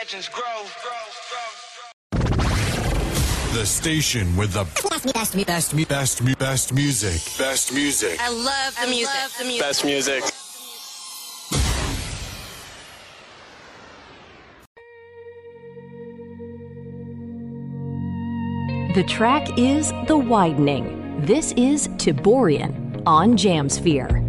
legends grow. The station with the best music. Best music. I love the music. Best music. The track is The Widening. This is Tiborian on Jamsphere.